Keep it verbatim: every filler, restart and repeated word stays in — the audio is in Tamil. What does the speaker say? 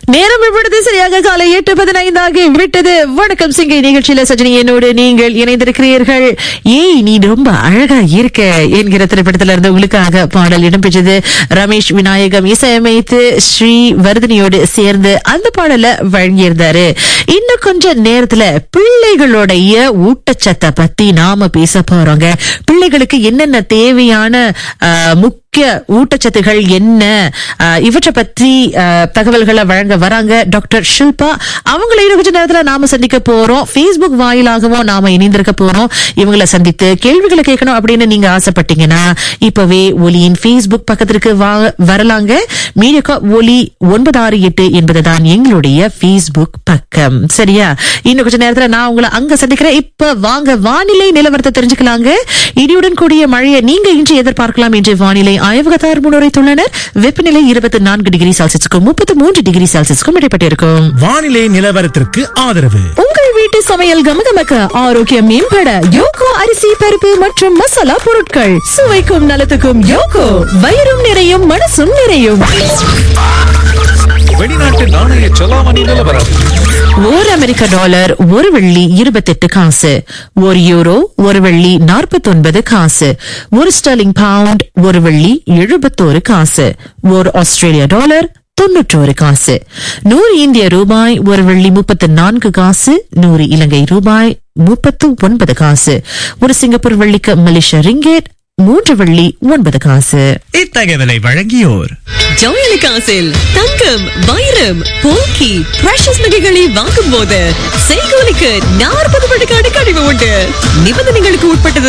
நேரம் இப்பொழுது சரியாக காலை எட்டு பதினைந்து ஆகி விட்டது. வணக்கம் சிங்கை நிகழ்ச்சியில சஜினி என்னோடு நீங்கள் இணைந்திருக்கிறீர்கள். ஏய் நீ ரொம்ப அழகா இருக்க என்கிற திரைப்படத்துல இருந்து உங்களுக்காக பாடல் இடம்பெற்றது. ரமேஷ் விநாயகம் இசையமைத்து ஸ்ரீ வர்தினியோடு சேர்ந்து அந்த பாடலை வழங்கியிருந்தாரு. இன்னும் கொஞ்ச நேரத்துல பிள்ளைகளுடைய ஊட்டச்சத்தை பத்தி நாம பேச போறோங்க. பிள்ளைகளுக்கு என்னென்ன தேவையான முக்கிய ஊட்டச்சத்துகள் என்ன, இவற்றை பற்றி தகவல்களை வழங்க வராங்க டாக்டர் ஷில்பா. அவங்களை கொஞ்ச நேரத்துல நாம சந்திக்க போறோம். Facebook வாயிலாகவும் நாம இணைந்திருக்க போறோம். இவங்களை சந்தித்து கேள்விகளை கேட்கணும் அப்படின்னு நீங்க ஆசைப்பட்டீங்கன்னா இப்பவே ஒலியின் Facebook பக்கத்திற்கு வரலாங்க. மீடியா ஒலி ஒன்பது ஆறு எட்டு என்பதுதான் எங்களுடைய Facebook பக்கம். சரியா? இன்னும் கொஞ்ச நேரத்துல நான் உங்களை அங்க சந்திக்கிறேன். இப்ப வாங்க வானிலை நிலவரத்தை தெரிஞ்சுக்கலாங்க. இடியுடன் கூடிய மழையை நீங்க இன்று எதிர்பார்க்கலாம் என்று வானிலை ஆய்வகத்தார் முன்னுரைத்துள்ளனர். வெப்பநிலை இருபத்தி நான்கு டிகிரி செல்சியஸுக்கும் முப்பத்தி மூன்று டிகிரி செல்சியஸுக்கும் இடைப்பட்டிருக்கும். வானிலை நிலவரத்திற்கு ஆதரவு உங்கள் வீட்டு சமையல் கமகமக்க ஆரோக்கியம் மேம்பட யோகோ அரிசி பருப்பு மற்றும் மசாலா பொருட்கள். சுவைக்கும் நலத்துக்கும் யோகோ. வயிறும் நிறையும் மனசும் நிறையும். வெளிநாட்டு நாணய செலாவணி நிலவரம். ஒரு அமெரிக்க டாலர் ஒரு வெள்ளி இருபத்தி எட்டு காசு. ஒரு யூரோ ஒரு வெள்ளி நாற்பத்தி ஒன்பது காசு. ஒரு ஸ்டெர்லிங் பவுண்ட் ஒரு வெள்ளி எழுபத்தோரு காசு. ஒரு ஆஸ்திரேலிய டாலர் தொன்னூற்றோரு காசு. நூறு இந்திய ரூபாய் ஒரு வெள்ளி முப்பத்தி நான்கு காசு. நூறு இலங்கை ரூபாய் முப்பத்து ஒன்பது காசு. ஒரு சிங்கப்பூர் வெள்ளிக்கு மலேசிய ரிங்கெட் மூன்று வெள்ளி ஒன்பது காசு. இத்தகவலை வழங்கியோர் ஜவுளிக்காசில் தங்கம், வைரம், போக்கி, பிரஷஸ் நகைகளை வாங்கும் போது செய்கூலிக்கு நாற்பது விழுக்காடு கழிவு உண்டு. நிபந்தனைகளுக்கு உட்பட்டது.